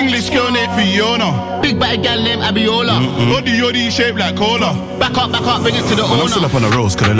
English girl named Fiona. Big bad gal named Abiola. Body yoddy shaped like cola. Back up, bring it to the Man, I'm owner. still up on the roast, cause